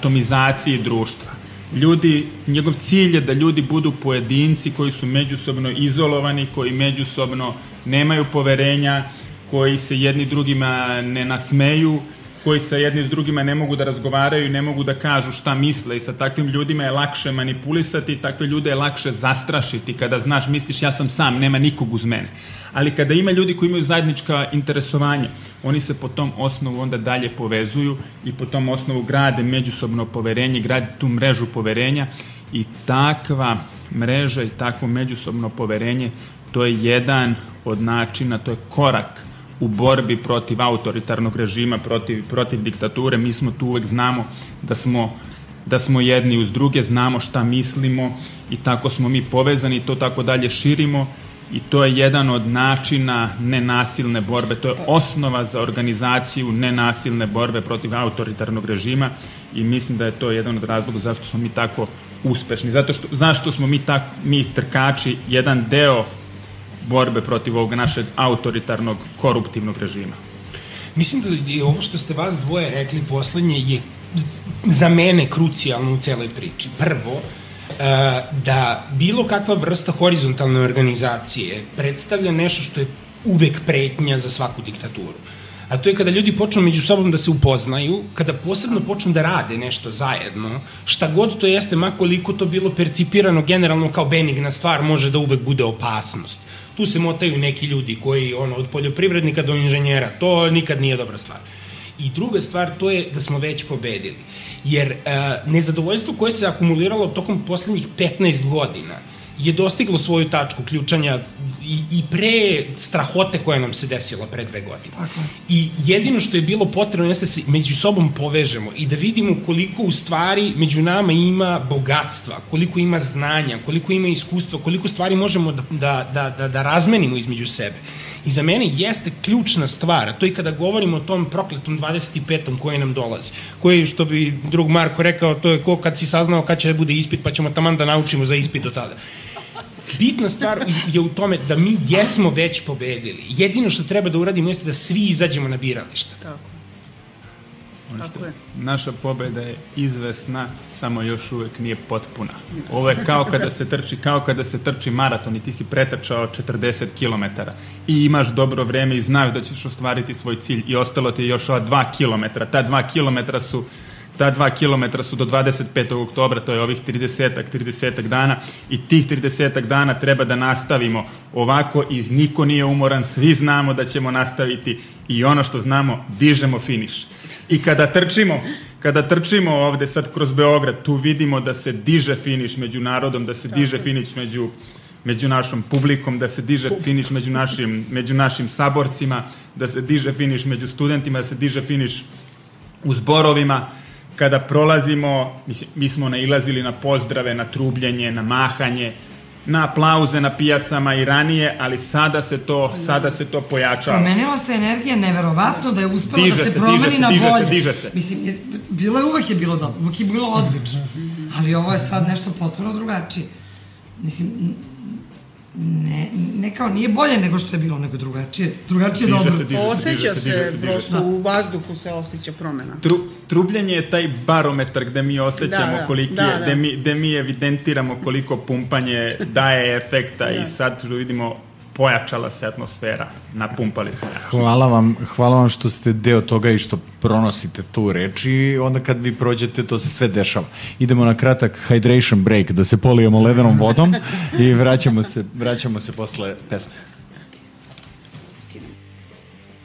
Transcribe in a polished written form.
atomizaciji društva. Njegov cilj je da ljudi budu pojedinci koji su međusobno izolovani, koji međusobno nemaju poverenja, koji se jedni drugima ne nasmeju, koji sa jedni s drugima ne mogu da razgovaraju i ne mogu da kažu šta misle i sa takvim ljudima je lakše manipulisati, takve ljude je lakše zastrašiti kada znaš, misliš ja sam sam, nema nikog uz mene. Ali kada ima ljudi koji imaju zajednička interesovanja, oni se po tom osnovu onda dalje povezuju i po tom osnovu grade međusobno poverenje, grade tu mrežu poverenja i takva mreža i takvo međusobno poverenje, to je jedan od načina, to je korak u borbi protiv autoritarnog režima, protiv diktature. Mi smo tu uvek znamo da smo jedni uz druge, znamo šta mislimo i tako smo mi povezani, to tako dalje širimo i to je jedan od načina nenasilne borbe, to je osnova za organizaciju nenasilne borbe protiv autoritarnog režima i mislim da je to jedan od razloga zašto smo mi tako uspešni. Zašto smo mi trkači jedan deo borbe protiv ovog našeg autoritarnog, koruptivnog režima. Mislim da je ovo što ste vas dvoje rekli poslednje je za mene krucijalno u celoj priči. Prvo, da bilo kakva vrsta horizontalne organizacije predstavlja nešto što je uvek pretnja za svaku diktaturu. A to je kada ljudi počnu među sobom da se upoznaju, kada posebno počnu da rade nešto zajedno, šta god to jeste, makoliko to bilo percipirano generalno kao benigna stvar, može da uvek bude opasnost. Tu se motaju neki ljudi koji, od poljoprivrednika do inženjera, to nikad nije dobra stvar. I druga stvar, to je da smo već pobedili. Jer nezadovoljstvo koje se akumuliralo tokom poslednjih 15 godina je dostiglo svoju tačku ključanja i pre strahote koja nam se desila pre 2 godine. Tako. I jedino što je bilo potrebno jeste da se među sobom povežemo i da vidimo koliko u stvari među nama ima bogatstva, koliko ima znanja, koliko ima iskustva, koliko stvari možemo da razmenimo između sebe. I za mene jeste ključna stvar, a to je kada govorimo o tom prokletom 25. koji nam dolazi, koji, što bi drug Marko rekao, to je ko kad si saznao kad će da bude ispit, pa ćemo taman da naučimo za ispit do tada. Bitna stvar je u tome da mi jesmo već pobedili. Jedino što treba da uradimo jeste da svi izađemo na birališta. Tako je. Naša pobeda je izvesna, samo još uvek nije potpuna. Ovo je kao kada se trči maraton i ti si pretrčao 40 km i imaš dobro vreme i znaš da ćeš ostvariti svoj cilj i ostalo ti je još ova 2 km. Ta 2 kilometra su do 25. oktobra, to je ovih 30 dana i tih 30 dana treba da nastavimo ovako i niko nije umoran, svi znamo da ćemo nastaviti i ono što znamo, dižemo finiš. I kada trčimo ovde sad kroz Beograd, tu vidimo da se diže finiš među narodom, da se diže finiš među našom publikom, da se diže finiš među našim saborcima, da se diže finiš među studentima, da se diže finiš u zborovima. Kada prolazimo, mi smo nailazili na pozdrave, na trubljenje, na mahanje, na aplauze na pijacama i ranije, ali sada se to pojačava. Promenila se energija, neverovatno da je uspela da se promeni na bolje. Diže se. Mislim, uvek je bilo dobro, uvek je bilo odlično, ali ovo je sad nešto potpuno drugačije. Mislim, ne kao nije bolje nego što je bilo, nego drugačije dobro. Osjeća se, prosto u vazduhu se osjeća promena. Trubljenje je taj barometar gde mi osjećamo gde mi evidentiramo koliko pumpanje daje efekta i sad vidimo pojačala se atmosfera, napumpali smo. Hvala vam što ste deo toga i što pronosite tu reč i onda kad vi prođete to se sve dešava. Idemo na kratak hydration break da se polijemo ledenom vodom i vraćamo se posle pesme.